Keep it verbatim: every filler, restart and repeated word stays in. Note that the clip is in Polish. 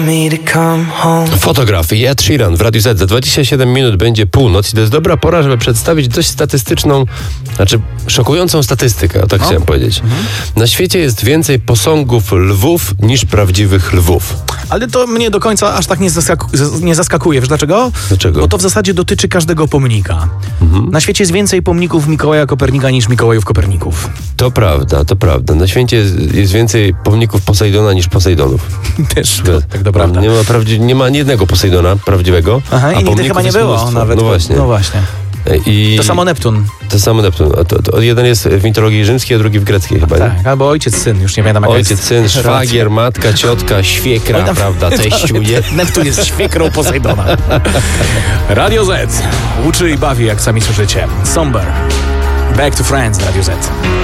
Fotografii Ed Sheeran w Radiu Z. Za dwadzieścia siedem minut będzie północ i to jest dobra pora, żeby przedstawić dość statystyczną, znaczy szokującą statystykę, o tak no. chciałem powiedzieć. Mhm. Na świecie jest więcej posągów lwów niż prawdziwych lwów. Ale to mnie do końca aż tak nie, zaskaku- nie zaskakuje. Wiesz dlaczego? Dlaczego? Bo to w zasadzie dotyczy każdego pomnika. Mhm. Na świecie jest więcej pomników Mikołaja Kopernika niż Mikołajów Koperników. To prawda, to prawda. Na świecie jest, jest więcej pomników Posejdona niż Posejdonów. Też, to, tak to prawda. Nie ma, prawdzi- nie ma ani jednego Posejdona prawdziwego. Aha, a i nigdy chyba nie było mnóstwo. nawet. No właśnie. No właśnie. I to samo Neptun. To samo Neptun. To, to, to jeden jest w mitologii rzymskiej, a drugi w greckiej chyba. Tak, nie? albo ojciec, syn, już nie wiadomo jak Ojciec, jest. syn, szwagier, matka, ciotka, świekra, Oj, tam, prawda, teściu, nie? Neptun jest świekrą Posejdona. Radio Z. Uczy i bawi, jak sami słyszycie. Somber. Back to Friends, Radio Z.